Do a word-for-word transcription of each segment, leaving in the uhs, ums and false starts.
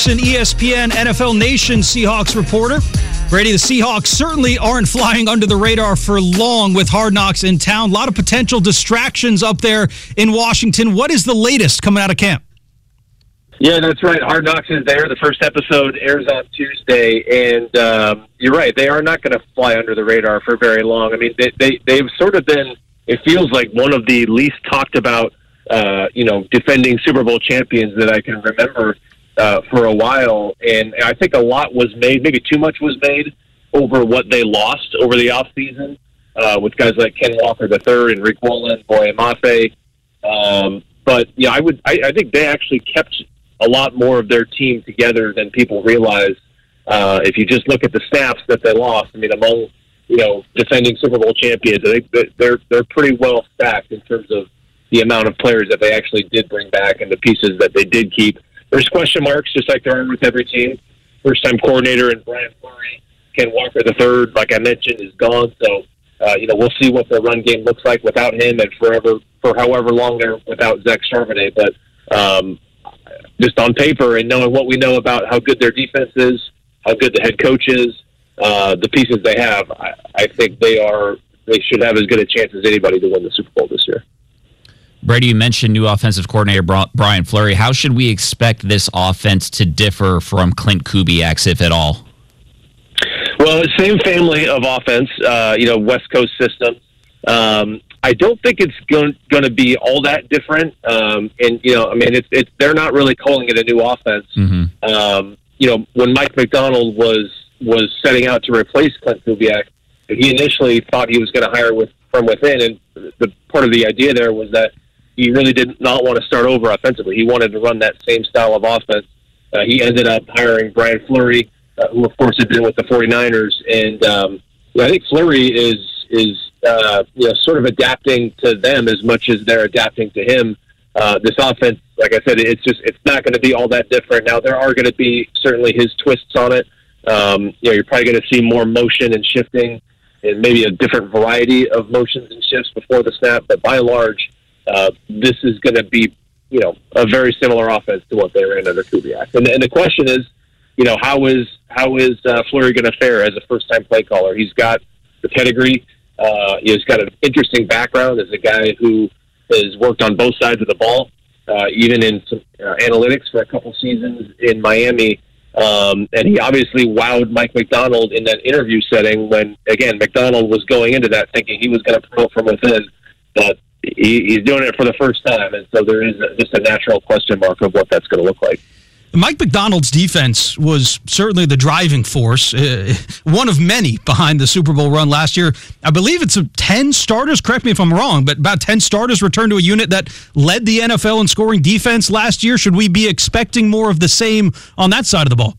An E S P N N F L Nation Seahawks reporter. Brady, the Seahawks certainly aren't flying under the radar for long with Hard Knocks in town. A lot of potential distractions up there in Washington. What is the latest coming out of camp? Yeah, that's right. Hard Knocks is there. The first episode airs on Tuesday, and um, you're right. They are not going to fly under the radar for very long. I mean, they, they, they've sort of been, it feels like one of the least talked about, uh, you know, defending Super Bowl champions that I can remember Uh, for a while, and I think a lot was made, maybe too much was made over what they lost over the offseason uh, with guys like Ken Walker the third and Rick Woolen, Boye Mafe. Um, but, yeah, I would. I, I think they actually kept a lot more of their team together than people realize. Uh, if you just look at the snaps that they lost, I mean, among, you know, defending Super Bowl champions, I think they're, they're pretty well stacked in terms of the amount of players that they actually did bring back and the pieces that they did keep. There's question marks, just like there are with every team. First-time coordinator and Brian Fleury, Ken Walker the third, like I mentioned, is gone. So, uh, you know, we'll see what the run game looks like without him and forever for however long they're without Zach Charbonnet. But um, just on paper and knowing what we know about how good their defense is, how good the head coach is, uh, the pieces they have, I, I think they are they should have as good a chance as anybody to win the Super Bowl this year. Brady, you mentioned new offensive coordinator Brian Fleury. How should we expect this offense to differ from Clint Kubiak's, if at all? Well, same family of offense, uh, you know, West Coast system. Um, I don't think it's going to be all that different. Um, and, you know, I mean, it's, it's they're not really calling it a new offense. Mm-hmm. Um, you know, when Mike Macdonald was was setting out to replace Clint Kubiak, he initially thought he was going to hire with from within. And the part of the idea there was that he really did not want to start over offensively. He wanted to run that same style of offense. Uh, he ended up hiring Brian Fleury, uh, who, of course, had been with the 49ers. And um, I think Fleury is, is uh, you know, sort of adapting to them as much as they're adapting to him. Uh, this offense, like I said, it's just it's not going to be all that different. Now, there are going to be certainly his twists on it. Um, you know, you're probably going to see more motion and shifting and maybe a different variety of motions and shifts before the snap. But by and large, Uh, this is going to be, you know, a very similar offense to what they ran under Kubiak. And, and the question is, you know, how is how is uh, Fleury going to fare as a first-time play caller? He's got the pedigree. Uh, he's got an interesting background as a guy who has worked on both sides of the ball, uh, even in some uh, analytics for a couple seasons in Miami. Um, and he obviously wowed Mike Macdonald in that interview setting when, again, Macdonald was going into that thinking he was going to promote from within. But He, he's doing it for the first time, and so there is a, just a natural question mark of what that's going to look like. Mike Macdonald's defense was certainly the driving force, uh, one of many behind the Super Bowl run last year. I believe it's a ten starters, correct me if I'm wrong, but about ten starters returned to a unit that led the N F L in scoring defense last year. Should we be expecting more of the same on that side of the ball?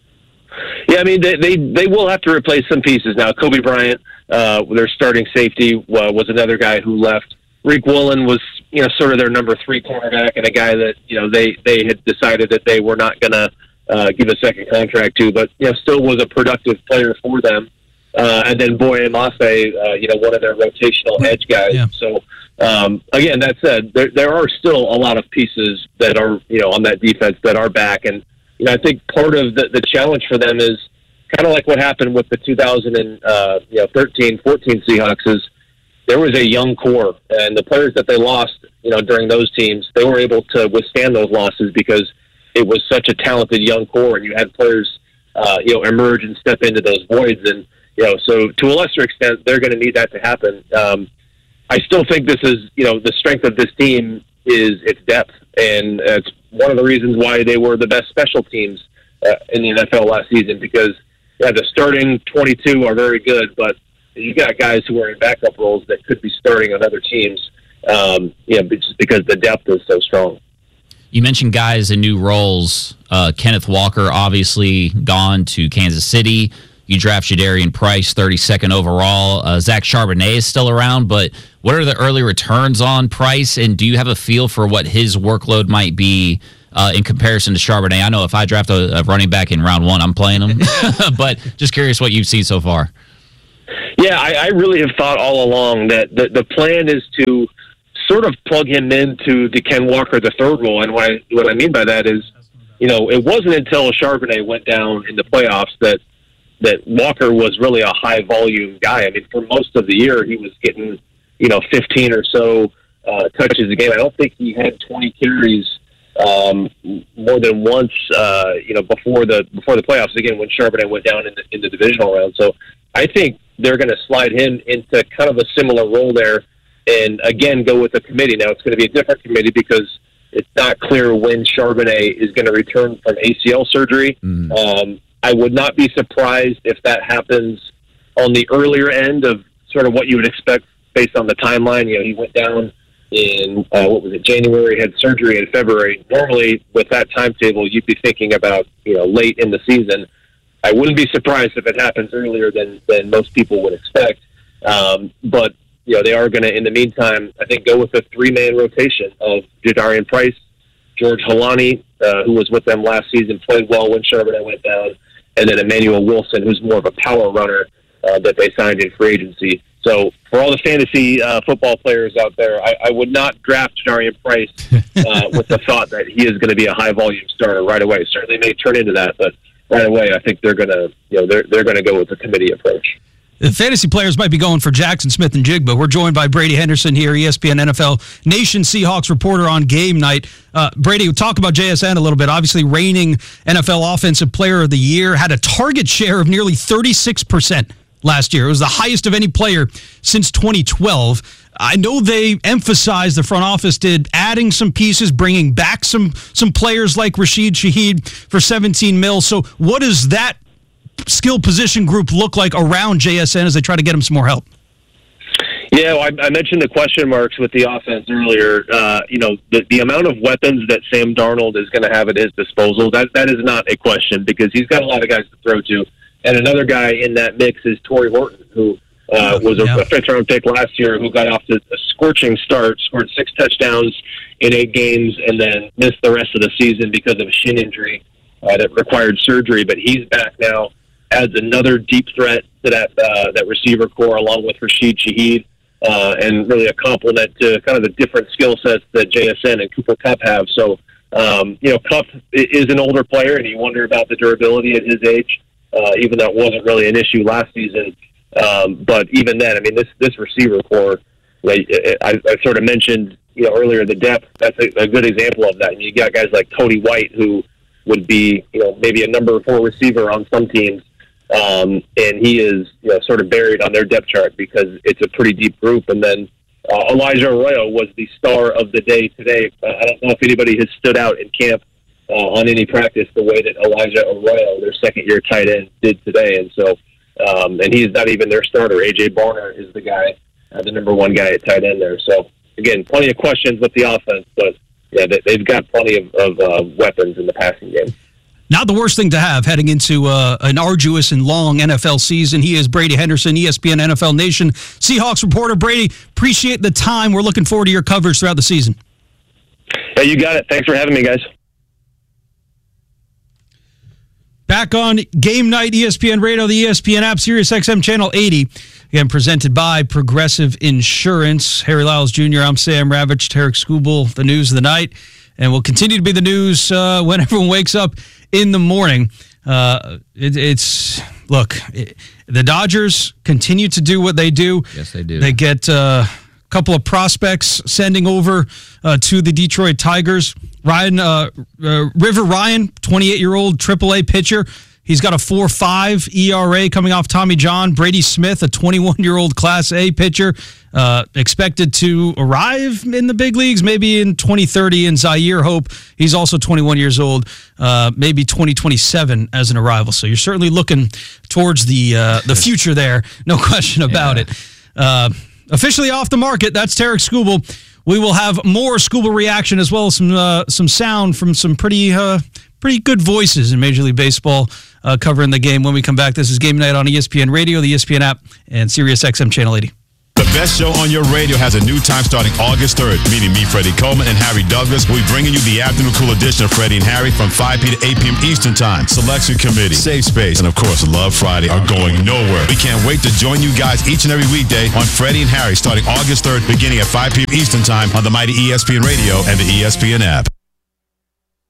Yeah, I mean, they they, they will have to replace some pieces now. Kobe Bryant, uh, their starting safety, uh, was another guy who left. Rick Woolen was, you know, sort of their number three cornerback and a guy that, you know, they, they had decided that they were not going to uh, give a second contract to, but, you know, still was a productive player for them. Uh, and then Boye Mafe, uh, you know, one of their rotational edge guys. Yeah. So, um, again, that said, there, there are still a lot of pieces that are, you know, on that defense that are back. And, you know, I think part of the, the challenge for them is kind of like what happened with the two thousand thirteen fourteen Seahawks is, there was a young core, and the players that they lost, you know, during those teams, they were able to withstand those losses because it was such a talented young core, and you had players, uh, you know, emerge and step into those voids. And, you know, so to a lesser extent, they're going to need that to happen. Um, I still think this is, you know, the strength of this team is its depth, and it's one of the reasons why they were the best special teams uh, in the N F L last season because, yeah, the starting twenty-two are very good, but you got guys who are in backup roles that could be starting on other teams, um, you know, just because the depth is so strong. You mentioned guys in new roles. Uh, Kenneth Walker, obviously gone to Kansas City. You draft Jadarian Price, thirty-second overall. Uh, Zach Charbonnet is still around, but what are the early returns on Price, and do you have a feel for what his workload might be uh, in comparison to Charbonnet? I know if I draft a, a running back in round one, I'm playing him, but just curious what you've seen so far. Yeah, I, I really have thought all along that the, the plan is to sort of plug him into the Ken Walker the third role, and what I, what I mean by that is, you know, it wasn't until Charbonnet went down in the playoffs that that Walker was really a high volume guy. I mean, for most of the year, he was getting, you know, fifteen or so uh, touches a game. I don't think he had twenty carries um, more than once, uh, you know, before the before the playoffs. Again, when Charbonnet went down in the, in the divisional round. So I think they're going to slide him into kind of a similar role there, and again go with a committee. Now it's going to be a different committee because it's not clear when Charbonnet is going to return from A C L surgery. Mm. Um, I would not be surprised if that happens on the earlier end of sort of what you would expect based on the timeline. You know, he went down in, uh, what was it, January, had surgery in February. Normally, with that timetable, you'd be thinking about, you know, late in the season. I wouldn't be surprised if it happens earlier than, than most people would expect. Um, but, you know, they are going to, in the meantime, I think, go with a three-man rotation of Jadarian Price, George Holani, uh, who was with them last season, played well when Charbonnet went down, and then Emmanuel Wilson, who's more of a power runner uh, that they signed in free agency. So for all the fantasy uh, football players out there, I, I would not draft Jadarian Price uh, with the thought that he is going to be a high-volume starter right away. Certainly may turn into that, but right away I think they're going to, you know, they're they're going to go with the committee approach. The fantasy players might be going for Jackson Smith and Jigba. We're joined by Brady Henderson here, E S P N N F L Nation Seahawks reporter on Game Night. Uh, Brady, we'll talk about J S N a little bit. Obviously, reigning N F L Offensive Player of the Year, had a target share of nearly thirty-six percent last year. It was the highest of any player since twenty twelve. I know they emphasized, the front office did, adding some pieces, bringing back some some players like Rashid Shaheed for seventeen mil. So what does that skill position group look like around J S N as they try to get him some more help? Yeah, well, I, I mentioned the question marks with the offense earlier. Uh, you know, the, the amount of weapons that Sam Darnold is going to have at his disposal, that that is not a question because he's got a lot of guys to throw to. And another guy in that mix is Torrey Horton, who uh, was a, yeah. a fifth-round pick last year, who got off to a scorching start, scored six touchdowns in eight games, and then missed the rest of the season because of a shin injury uh, that required surgery. But he's back now. Adds another deep threat to that uh, that receiver core, along with Rashid Shaheed, uh, and really a complement to kind of the different skill sets that J S N and Cooper Kupp have. So, um, you know, Kupp is an older player, and you wonder about the durability at his age, uh, even though it wasn't really an issue last season. Um, but even then, I mean, this this receiver core, like, I, I sort of mentioned, you know, earlier, the depth. That's a, a good example of that. I mean, you got guys like Cody White, who would be, you know, maybe a number four receiver on some teams. Um, and he is, you know, sort of buried on their depth chart because it's a pretty deep group. And then uh, Elijah Arroyo was the star of the day today. Uh, I don't know if anybody has stood out in camp uh, on any practice the way that Elijah Arroyo, their second-year tight end, did today. And so, um, and he's not even their starter. A J Barner is the guy, uh, the number one guy at tight end there. So, again, plenty of questions with the offense, but yeah, they, they've got plenty of, of uh, weapons in the passing game. Not the worst thing to have heading into uh, an arduous and long N F L season. He is Brady Henderson, E S P N N F L Nation Seahawks reporter. Brady, appreciate the time. We're looking forward to your coverage throughout the season. Hey, you got it. Thanks for having me, guys. Back on Game Night, E S P N Radio, the E S P N app, Sirius X M Channel eighty. Again, presented by Progressive Insurance. Harry Lyles Junior, I'm Sam Ravitch, Tarek Skubal, the news of the night. And will continue to be the news uh, when everyone wakes up in the morning. Uh, it, it's, look, it, the Dodgers continue to do what they do. Yes, they do. They get uh, a couple of prospects sending over uh, to the Detroit Tigers. Ryan uh, uh, River Ryan, twenty-eight-year-old triple A pitcher. He's got a four point five E R A coming off Tommy John. Brady Smith, a twenty-one-year-old Class A pitcher, uh, expected to arrive in the big leagues maybe in twenty thirty. And Zaire Hope, he's also twenty-one years old, uh, maybe twenty twenty-seven as an arrival. So you're certainly looking towards the uh, the future there, no question about yeah. it. Uh, officially off the market, that's Tarek Skubal. We will have more Skubal reaction as well as some uh, some sound from some pretty uh, pretty good voices in Major League Baseball uh, covering the game when we come back. This is Game Night on E S P N Radio, the E S P N app, and Sirius X M Channel eighty. The best show on your radio has a new time starting August third. Meeting me, Freddie Coleman, and Harry Douglas. We'll be bringing you the afternoon cool edition of Freddie and Harry from five p.m. to eight p.m. Eastern Time. Selection Committee, Safe Space, and of course, Love Friday are going nowhere. We can't wait to join you guys each and every weekday on Freddie and Harry starting August third, beginning at five p.m. Eastern Time on the mighty E S P N Radio and the E S P N app.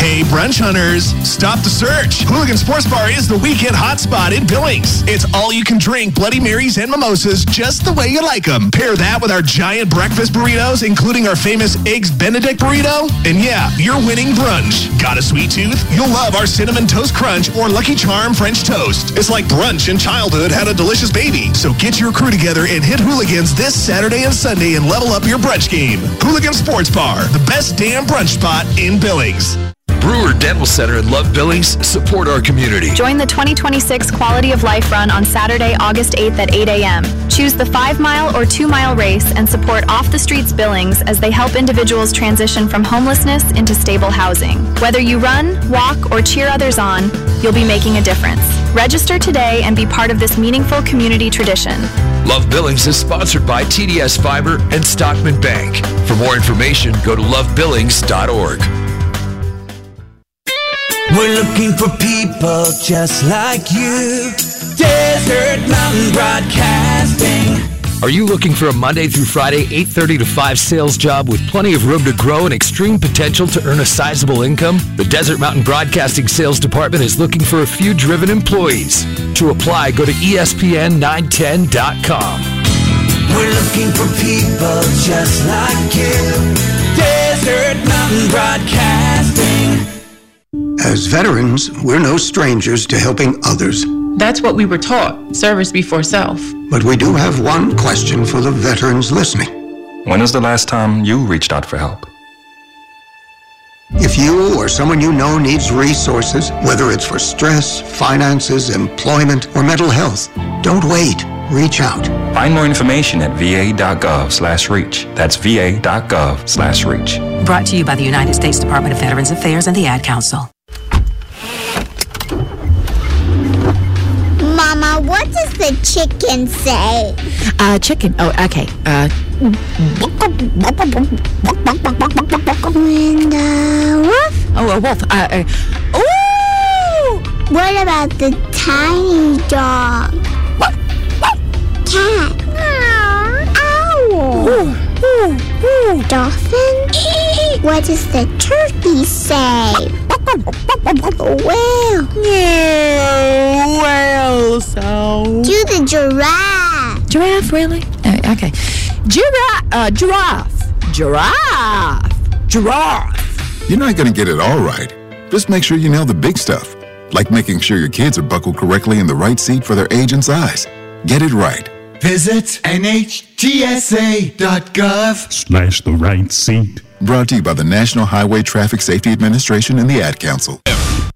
Hey, brunch hunters, stop the search. Hooligan Sports Bar is the weekend hotspot in Billings. It's all you can drink Bloody Marys and mimosas just the way you like them. Pair that with our giant breakfast burritos, including our famous Eggs Benedict burrito. And yeah, you're winning brunch. Got a sweet tooth? You'll love our Cinnamon Toast Crunch or Lucky Charm French Toast. It's like brunch in childhood had a delicious baby. So get your crew together and hit Hooligans this Saturday and Sunday and level up your brunch game. Hooligan Sports Bar, the best damn brunch spot in Billings. Brewer Dental Center and Love Billings support our community. Join the twenty twenty-six Quality of Life Run on Saturday, August eighth at eight a.m. Choose the five-mile or two-mile race and support Off the Streets Billings as they help individuals transition from homelessness into stable housing. Whether you run, walk, or cheer others on, you'll be making a difference. Register today and be part of this meaningful community tradition. Love Billings is sponsored by T D S Fiber and Stockman Bank. For more information, go to love billings dot org. We're looking for people just like you. Desert Mountain Broadcasting. Are you looking for a Monday through Friday, eight thirty to five sales job with plenty of room to grow and extreme potential to earn a sizable income? The Desert Mountain Broadcasting Sales Department is looking for a few driven employees. To apply, go to E S P N nine ten dot com. We're looking for people just like you. Desert Mountain Broadcasting. As veterans, we're no strangers to helping others. That's what we were taught, service before self. But we do have one question for the veterans listening. When was the last time you reached out for help? If you or someone you know needs resources, whether it's for stress, finances, employment, or mental health, don't wait. Reach out. Find more information at va.gov slash reach. That's va.gov slash reach. Brought to you by the United States Department of Veterans Affairs and the Ad Council. Mama, what does the chicken say? Uh, chicken. Oh, okay. Uh. And uh, wolf? Oh, a wolf. Uh, uh. Ooh! What about the tiny dog? Cat? Owl? Ooh, ooh, ooh. Dolphin? What does the turkey say? Whale? Yeah, whale sound. Do the giraffe. Giraffe, really? Uh, okay. Giraffe. Uh, giraffe. Giraffe. Giraffe. You're not going to get it all right. Just make sure you nail the big stuff, like making sure your kids are buckled correctly in the right seat for their age and size. Get it right. Visit N H T S A dot gov slash the right seat. Brought to you by the National Highway Traffic Safety Administration and the Ad Council.